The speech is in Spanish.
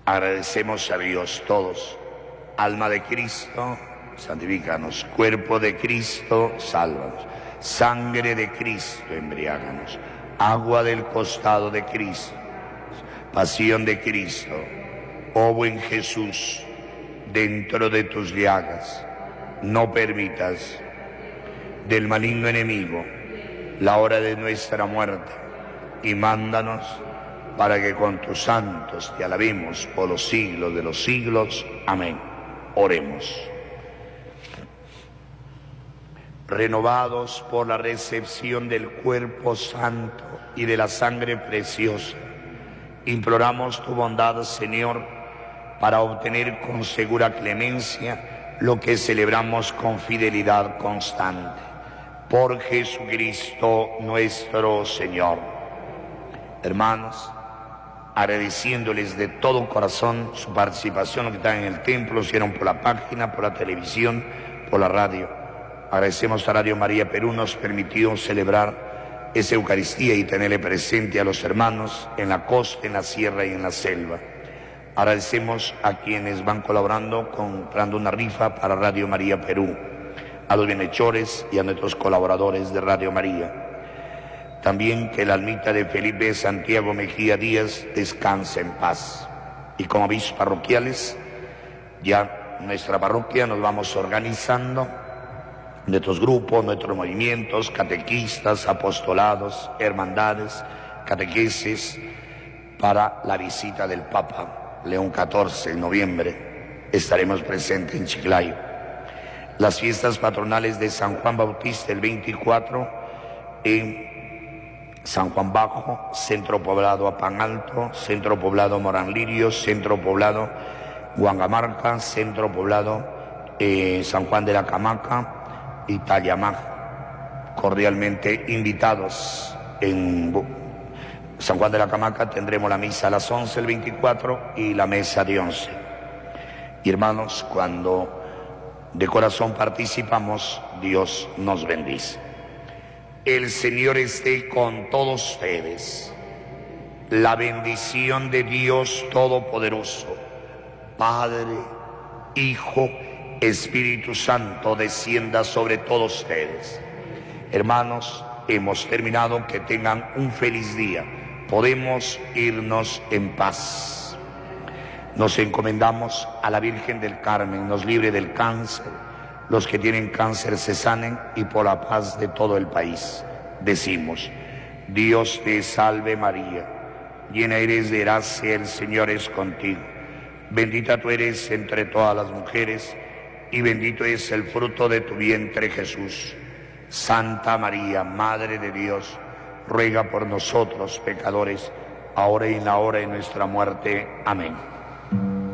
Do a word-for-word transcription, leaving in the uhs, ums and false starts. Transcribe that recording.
Agradecemos a Dios todos. Alma de Cristo, santifícanos. Cuerpo de Cristo, sálvanos. Sangre de Cristo, embriáganos. Agua del costado de Cristo, pasión de Cristo. Oh buen Jesús, dentro de tus llagas, no permitas del maligno enemigo la hora de nuestra muerte, y mándanos para que con tus santos te alabemos por los siglos de los siglos. Amén. Oremos. Renovados por la recepción del cuerpo santo y de la sangre preciosa, imploramos tu bondad, Señor, para obtener con segura clemencia lo que celebramos con fidelidad constante. Por Jesucristo nuestro Señor. Hermanos, agradeciéndoles de todo corazón su participación, los que están en el templo, lo hicieron por la página, por la televisión, por la radio. Agradecemos a Radio María Perú, nos permitió celebrar esa Eucaristía y tenerle presente a los hermanos en la costa, en la sierra y en la selva. Agradecemos a quienes van colaborando, comprando una rifa para Radio María Perú, a los bienhechores y a nuestros colaboradores de Radio María. También que la almita de Felipe Santiago Mejía Díaz descanse en paz. Y como avisos parroquiales, ya en nuestra parroquia nos vamos organizando, nuestros grupos, nuestros movimientos, catequistas, apostolados, hermandades, catequesis, para la visita del Papa León catorce en noviembre. Estaremos presentes en Chiclayo. Las fiestas patronales de San Juan Bautista el veinticuatro en San Juan Bajo, Centro Poblado Apan Alto, Centro Poblado Morán Lirio, Centro Poblado Huangamarca, Centro Poblado eh, San Juan de la Camaca y Tayamá. Cordialmente invitados. En San Juan de la Camaca tendremos la misa a las once el veinticuatro y la mesa de once. Y hermanos, cuando de corazón participamos, Dios nos bendice. El Señor esté con todos ustedes. La bendición de Dios Todopoderoso, Padre, Hijo, Espíritu Santo, descienda sobre todos ustedes. Hermanos, hemos terminado. Que tengan un feliz día. Podemos irnos en paz. Nos encomendamos a la Virgen del Carmen, nos libre del cáncer. Los que tienen cáncer se sanen, y por la paz de todo el país. Decimos: Dios te salve María, llena eres de gracia, el Señor es contigo. Bendita tú eres entre todas las mujeres, y bendito es el fruto de tu vientre, Jesús. Santa María, Madre de Dios, ruega por nosotros pecadores, ahora y en la hora de nuestra muerte. Amén.